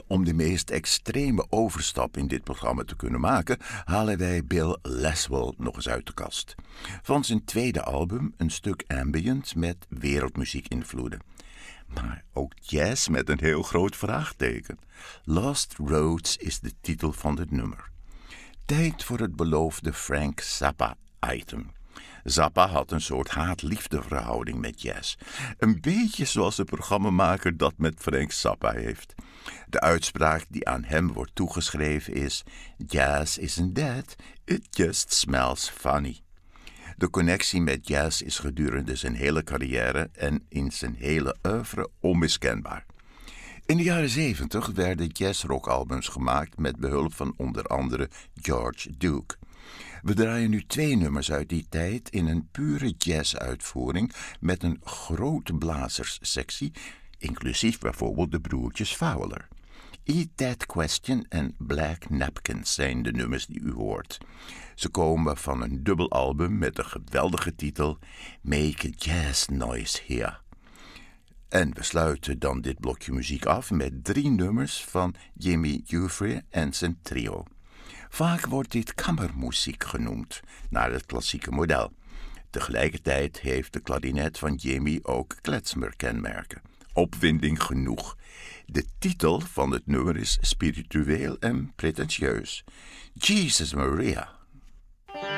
Om de meest extreme overstap in dit programma te kunnen maken, halen wij Bill Laswell nog eens uit de kast. Van zijn tweede album een stuk ambient met wereldmuziek-invloeden. Maar ook jazz met een heel groot vraagteken. Lost Roads is de titel van het nummer. Tijd voor het beloofde Frank Zappa-item. Zappa had een soort haat-liefde verhouding met jazz. Een beetje zoals de programmamaker dat met Frank Zappa heeft. De uitspraak die aan hem wordt toegeschreven is: Jazz isn't dead, it just smells funny. De connectie met jazz is gedurende zijn hele carrière en in zijn hele oeuvre onmiskenbaar. In de jaren 70 werden jazzrockalbums gemaakt met behulp van onder andere George Duke. We draaien nu 2 nummers uit die tijd in een pure jazz-uitvoering met een grote blazerssectie, inclusief bijvoorbeeld de broertjes Fowler. Eat That Question en Black Napkins zijn de nummers die u hoort. Ze komen van een dubbelalbum met de geweldige titel Make a Jazz Noise Here. En we sluiten dan dit blokje muziek af met 3 nummers van Jimmy Giuffre en zijn trio. Vaak wordt dit kammermuziek genoemd, naar het klassieke model. Tegelijkertijd heeft de klarinet van Jimmy ook klezmerkenmerken. Opwinding genoeg. De titel van het nummer is spiritueel en pretentieus. Jesus Maria.